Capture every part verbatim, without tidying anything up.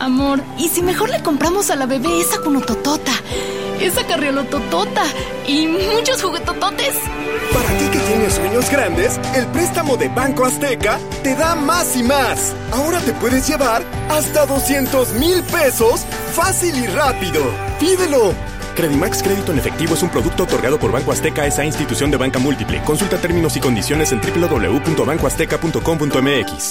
Amor, ¿y si mejor le compramos a la bebé esa cunototota, esa carriolototota y muchos juguetototes? Para ti que tienes sueños grandes, el préstamo de Banco Azteca te da más y más. Ahora te puedes llevar hasta doscientos mil pesos fácil y rápido. ¡Pídelo! Credimax Crédito en Efectivo es un producto otorgado por Banco Azteca, esa institución de banca múltiple. Consulta términos y condiciones en doble u doble u doble u punto banco azteca punto com punto m x.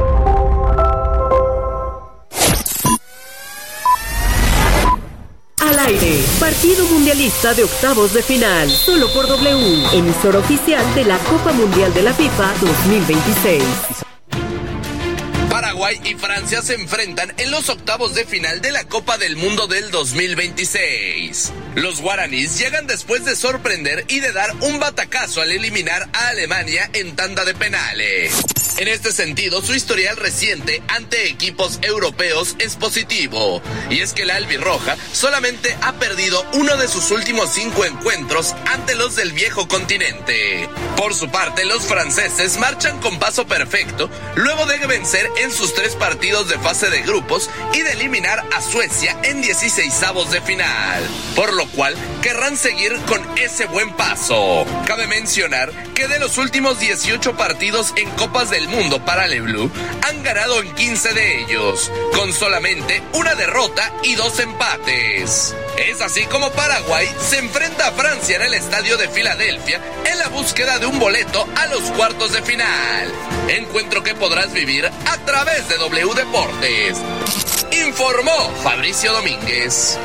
Al aire, partido mundialista de octavos de final, solo por W, emisora oficial de la Copa Mundial de la FIFA dos mil veintiséis. Paraguay y Francia se enfrentan en los octavos de final de la Copa del Mundo del dos mil veintiséis. Los guaraníes llegan después de sorprender y de dar un batacazo al eliminar a Alemania en tanda de penales. En este sentido, su historial reciente ante equipos europeos es positivo, y es que la albirroja solamente ha perdido uno de sus últimos cinco encuentros ante los del viejo continente. Por su parte, los franceses marchan con paso perfecto luego de vencer en sus tres partidos de fase de grupos y de eliminar a Suecia en dieciseisavos de final, por lo cual querrán seguir con ese buen paso. Cabe mencionar que de los últimos dieciocho partidos en Copas del Mundo para Le Bleu, han ganado en quince de ellos, con solamente una derrota y dos empates. Es así como Paraguay se enfrenta a Francia en el estadio de Filadelfia en la búsqueda de un boleto a los cuartos de final. Encuentro que podrás vivir a través de W Deportes. Informó Fabricio Domínguez.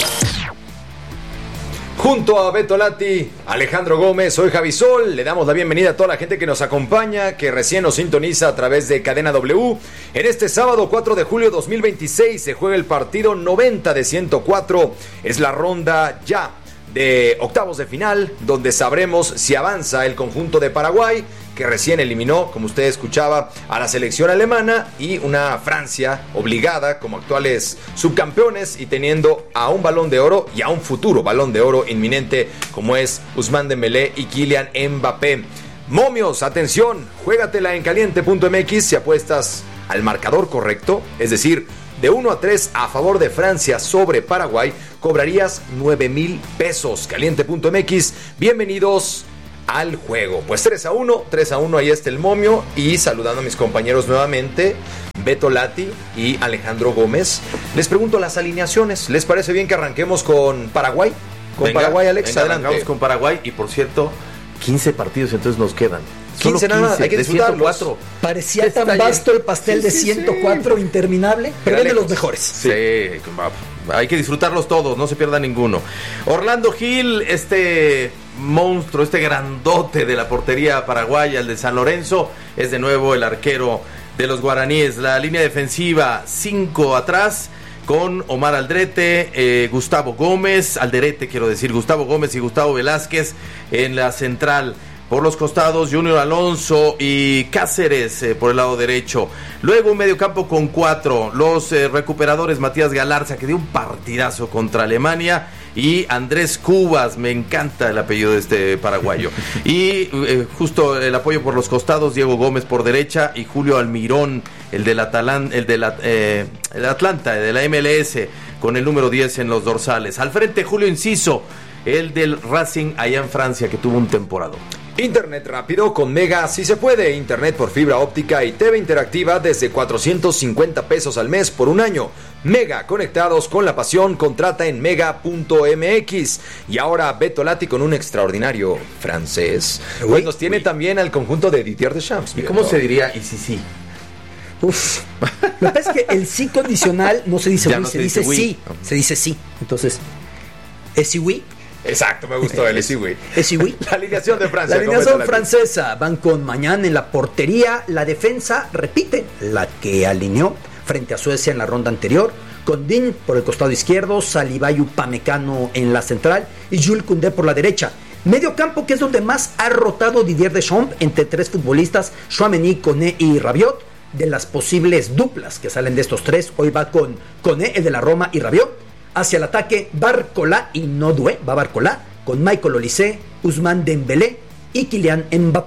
Junto a Beto Lati, Alejandro Gómez, soy Javi Sol. Le damos la bienvenida a toda la gente que nos acompaña, que recién nos sintoniza a través de Cadena W. En este sábado cuatro de julio dos mil veintiséis se juega el partido noventa de ciento cuatro. Es la ronda ya de octavos de final, donde sabremos si avanza el conjunto de Paraguay, que recién eliminó, como usted escuchaba, a la selección alemana, y una Francia obligada como actuales subcampeones y teniendo a un Balón de Oro y a un futuro Balón de Oro inminente como es Ousmane Dembélé y Kylian Mbappé. Momios, atención, juégatela en caliente punto m x si apuestas al marcador correcto, es decir, de uno a tres a favor de Francia sobre Paraguay, cobrarías nueve mil pesos. caliente punto m x, bienvenidos al juego. Pues tres a uno, tres a uno, ahí está el momio. Y saludando a mis compañeros nuevamente, Beto Lati y Alejandro Gómez, les pregunto las alineaciones. ¿Les parece bien que arranquemos con Paraguay? Con venga, Paraguay, Alex, venga, adelante. Arrancamos con Paraguay y, por cierto, quince partidos entonces nos quedan. quince nada más, hay que disfrutarlos. Parecía tan vasto el pastel sí, sí, de ciento cuatro, sí. Interminable, pero es de los mejores. Sí, hay que disfrutarlos todos, no se pierda ninguno. Orlando Gil, este monstruo, este grandote de la portería paraguaya, el de San Lorenzo, es de nuevo el arquero de los guaraníes. La línea defensiva, cinco atrás, con Omar Aldrete, eh, Gustavo Gómez, Alderete quiero decir, Gustavo Gómez y Gustavo Velázquez en la central. Por los costados, Junior Alonso y Cáceres eh, por el lado derecho. Luego un mediocampo con cuatro. Los eh, recuperadores, Matías Galarza, que dio un partidazo contra Alemania. Y Andrés Cubas, me encanta el apellido de este paraguayo. Y eh, justo el apoyo por los costados, Diego Gómez por derecha y Julio Almirón, el del Atalán, el de la, eh, el Atlanta, el de la M L S, con el número diez en los dorsales. Al frente, Julio Enciso, el del Racing allá en Francia, que tuvo un temporada. Internet rápido con Mega, si se puede. Internet por fibra óptica y T V interactiva desde cuatrocientos cincuenta pesos al mes por un año. Mega, conectados con la pasión. Contrata en mega punto m x. Y ahora Beto Lati con un extraordinario francés. Uy, pues nos tiene uy. también al conjunto de Didier Deschamps. ¿Y cómo no? se diría y sí sí? Uf. Lo que pasa es que el sí condicional no se dice oui, no se, se dice, dice sí. Se dice sí. Entonces, ¿es sí oui? Exacto, me gustó el Esiwi. Esiwi. La alineación de Francia. La alineación francesa. Van con Mañán en la portería. La defensa, repite, la que alineó frente a Suecia en la ronda anterior. Con Din por el costado izquierdo, Salibayu Pamecano en la central y Jules Koundé por la derecha. Medio campo, que es donde más ha rotado Didier Deschamps entre tres futbolistas, Tchouaméni, Koné y Rabiot. De las posibles duplas que salen de estos tres, hoy va con Koné, el de la Roma, y Rabiot. Hacia el ataque, Barcola y Nodue, va Barcola, con Michael Olise, Ousmane Dembélé y Kylian Mbappé.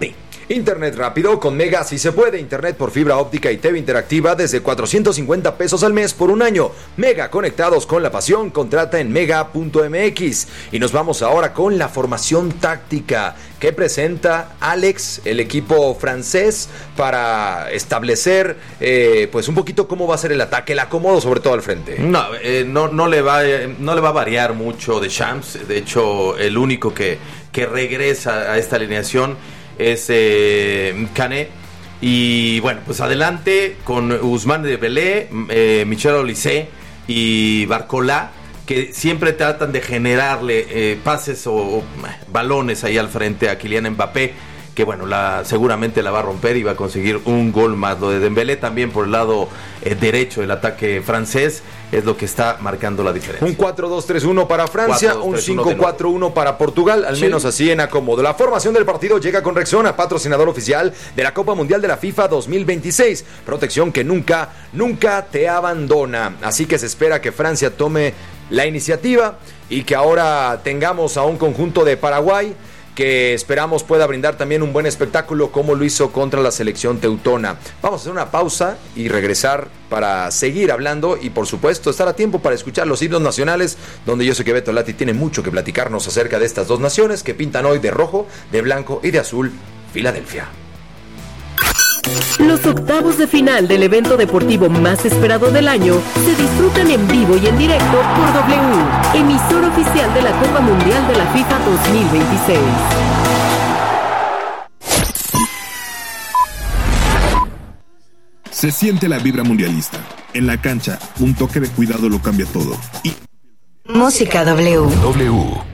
Internet rápido con Mega sí se puede. Internet por fibra óptica y T V interactiva desde cuatrocientos cincuenta pesos al mes por un año. Mega, conectados con la pasión. Contrata en mega punto m x. Y nos vamos ahora con la formación táctica que presenta Alex, el equipo francés, para establecer eh, pues un poquito cómo va a ser el ataque, el acomodo sobre todo al frente. No, eh, no, no, le va, eh, no le va a variar mucho Deschamps. De hecho, el único que, que regresa a esta alineación es eh, Cané. Y bueno, pues adelante con Ousmane Dembélé, eh, Michel Olise y Barcola, que siempre tratan de generarle eh, pases o, o balones ahí al frente a Kylian Mbappé, que bueno, la, seguramente la va a romper y va a conseguir un gol más. Lo de Dembélé también por el lado eh, derecho del ataque francés es lo que está marcando la diferencia. Un cuatro dos tres uno para Francia, cuatro, dos, un cinco cuatro uno para Portugal, al sí. menos así en acomodo. La formación del partido llega con Rexona, patrocinador oficial de la Copa Mundial de la FIFA dos mil veintiséis. Protección que nunca, nunca te abandona. Así que se espera que Francia tome la iniciativa y que ahora tengamos a un conjunto de Paraguay que esperamos pueda brindar también un buen espectáculo como lo hizo contra la selección teutona. Vamos a hacer una pausa y regresar para seguir hablando y por supuesto estar a tiempo para escuchar los himnos nacionales, donde yo sé que Beto Lati tiene mucho que platicarnos acerca de estas dos naciones que pintan hoy de rojo, de blanco y de azul Filadelfia. Los octavos de final del evento deportivo más esperado del año se disfrutan en vivo y en directo por W, emisor oficial de la Copa Mundial de la FIFA dos mil veintiséis. Se siente la vibra mundialista. En la cancha, un toque de cuidado lo cambia todo. Y... Música W. W.